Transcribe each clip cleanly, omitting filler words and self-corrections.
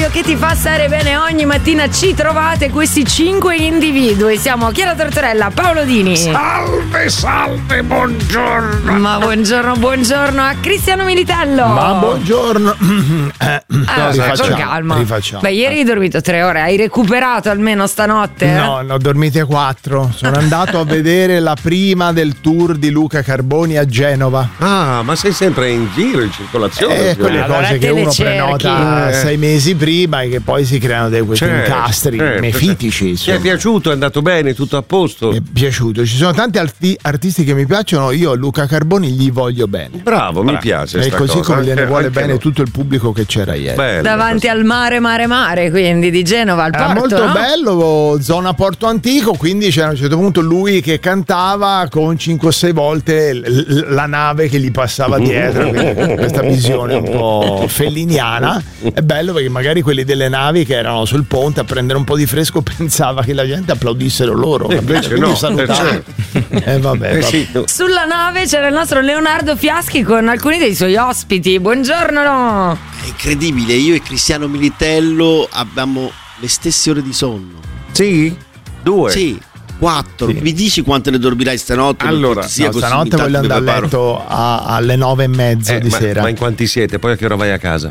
radio che ti fa stare bene ogni mattina. Ci trovate questi 5 individui. Siamo Chiara Tortorella, Paolo Dini. Salve, buongiorno. Ma buongiorno a Cristiano Militello. Ma buongiorno. Calma. Rifacciamo. Beh, ieri hai dormito 3 ore, hai recuperato almeno stanotte? No, ne ho dormite 4. Sono andato a vedere la prima del tour di Luca Carboni a Genova. Ah, ma sei sempre in giro, in circolazione? Quelle cose che uno prenota 6 mesi prima e che poi si creano questi incastri mefitici. Ti è piaciuto? È andato bene? Tutto a posto? Mi è piaciuto. Ci sono tanti artisti che mi piacciono. Io a Luca Carboni gli voglio bene. Mi piace. E così cosa. come gliene vuole bene tutto il pubblico che c'era ieri. Bello, davanti al mare, quindi di Genova al porto. Molto no? bello, zona Porto Antico. Quindi c'era a un certo punto lui che cantava con 5 o 6 volte la nave che gli passava dietro. Questa visione un po' felliniana. È bello perché magari quelli delle navi che erano sul ponte a prendere un po' di fresco pensava che la gente applaudissero loro. Invece no. Vabbè. Sì. Sulla nave c'era il nostro Leonardo Fiaschi con alcuni dei suoi ospiti. Buongiorno. È incredibile, io e Cristiano Militello abbiamo le stesse ore di sonno. Sì? 2? Sì, 4. Sì. Mi dici quante ne dormirai stanotte? Allora, stanotte voglio andare a letto alle 9:30 di sera. Ma in quanti siete? Poi a che ora vai a casa?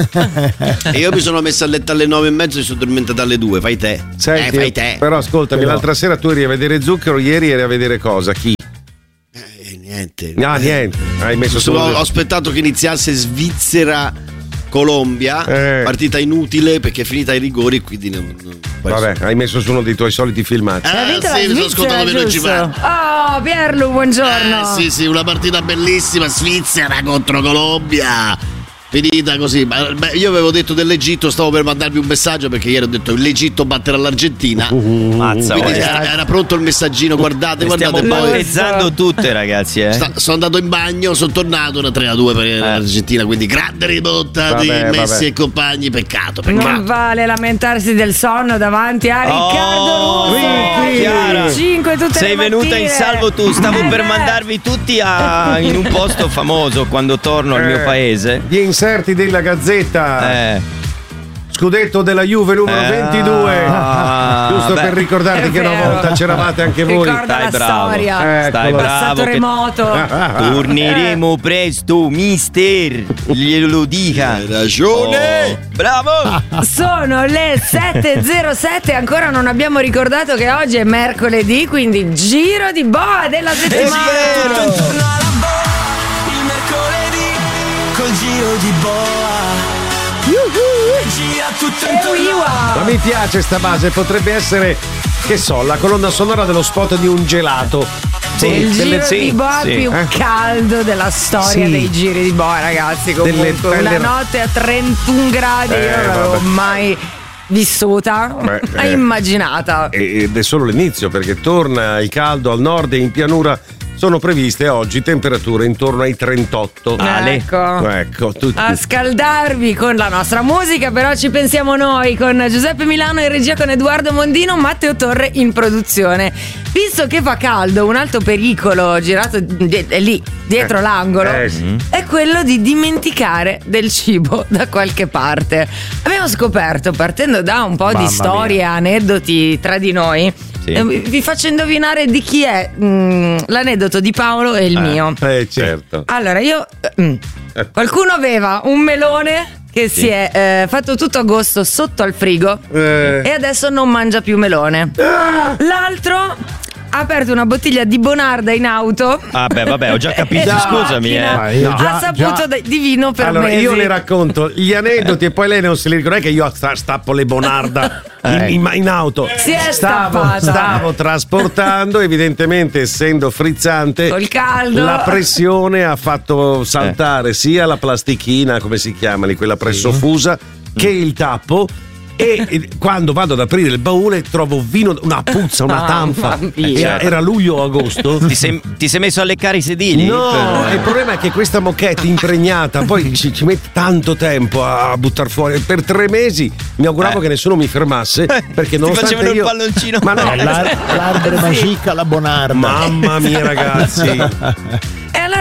E io mi sono messo a letto alle 9:30 e sono addormentato alle 2. Fai te. Senti, fai te. Però ascoltami, l'altra sera tu eri a vedere Zucchero, ieri eri a vedere cosa? Chi? Niente. No, niente. Hai messo Ho aspettato che iniziasse Svizzera Colombia, partita inutile perché è finita ai rigori, quindi vabbè, hai messo su uno dei tuoi soliti filmati. Sì, mi sono ascoltato velocemente. Oh, Pierlu, buongiorno. Sì, una partita bellissima, Svizzera contro Colombia. Finita così. Io avevo detto dell'Egitto, stavo per mandarvi un messaggio perché ieri ho detto l'Egitto batterà l'Argentina. Mazza, quindi era pronto il messaggino, guardate stiamo battezzando tutte, ragazzi. Sono andato in bagno, sono tornato, una 3-2 per l'Argentina, quindi grande rimonta di Messi e compagni, peccato. Non vale lamentarsi del sonno davanti a Riccardo Russo. Chiara, 5 tutte sei le venuta mattine. in salvo tu. Stavo per mandarvi tutti in un posto famoso quando torno al mio paese. Gli inserti della Gazzetta. Scudetto della Juve numero 22. Giusto per ricordarti che una volta c'eravate anche voi. Ricorda la storia. Stai passato bravo. remoto. Torneremo presto, mister. Glielo dica. Hai ragione. Bravo. Sono le 7:07. Ancora non abbiamo ricordato che oggi è mercoledì, quindi giro di boa della settimana. Il mercoledì col giro di boa. Gira tutto intorno. Ma mi piace sta base, potrebbe essere, che so, la colonna sonora dello spot di un gelato. Il giro di boa più caldo della storia dei giri di boa, ragazzi. Comunque una notte a 31 gradi io non l'avevo mai vissuta, immaginata. Ed è solo l'inizio, perché torna il caldo al nord e in pianura. Sono previste oggi temperature intorno ai 38. Ecco, tutti. A scaldarvi con la nostra musica, però ci pensiamo noi, con Giuseppe Milano in regia, con Edoardo Mondino, Matteo Torre in produzione. Visto che fa caldo, un altro pericolo girato è lì dietro l'angolo è quello di dimenticare del cibo da qualche parte. Abbiamo scoperto, partendo da un po' di storie e aneddoti tra di noi, vi faccio indovinare di chi è l'aneddoto di Paolo e il mio. Certo. Allora, qualcuno aveva un melone che si è fatto tutto agosto sotto al frigo e adesso non mangia più melone. L'altro ha aperto una bottiglia di Bonarda in auto. Vabbè, ho già capito, scusami. Ha saputo di vino per mesi. Io le racconto gli aneddoti e poi lei non se li ricorda, che io stappo le Bonarda in auto. Si è stavo trasportando, evidentemente essendo frizzante col caldo, la pressione ha fatto saltare sia la plastichina, come si chiama, quella pressofusa, che il tappo. E quando vado ad aprire il baule trovo vino, una puzza, una tanfa. Era luglio o agosto. Ti sei messo a leccare i sedili? No, il problema è che questa moquette impregnata poi ci mette tanto tempo a buttare fuori. Per 3 mesi mi auguravo che nessuno mi fermasse, perché nonostante facevano io... il palloncino. Ma no, l'ardere magicca, la Bonarda. Mamma mia, ragazzi. E allora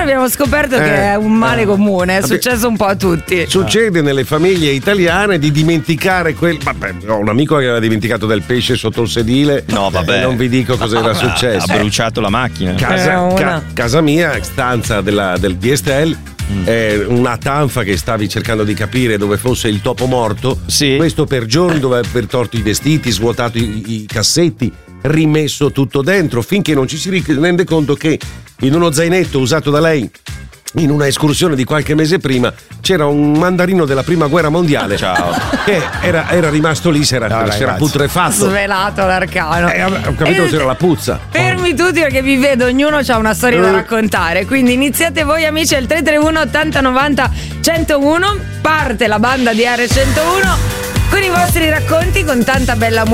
abbiamo scoperto che è un male comune, è successo un po' a tutti. Succede nelle famiglie italiane di dimenticare ho un amico che aveva dimenticato del pesce sotto il sedile. No, vabbè. Non vi dico cosa era successo. Ha bruciato la macchina. Casa mia, stanza del DSTL. Una tanfa che stavi cercando di capire dove fosse il topo morto. Sì. Questo per giorni dove aver tolto i vestiti, svuotato i cassetti, rimesso tutto dentro, finché non ci si rende conto che in uno zainetto usato da lei in una escursione di qualche mese prima c'era un mandarino della prima guerra mondiale. Ciao. Che era rimasto lì, si era putrefatto. Svelato l'arcano. Ho capito, c'era la puzza. Fermi tutti perché vi vedo, ognuno ha una storia da raccontare. Quindi iniziate voi amici al 331 80 90 101. Parte la banda di R101 con i vostri racconti, con tanta bella musica.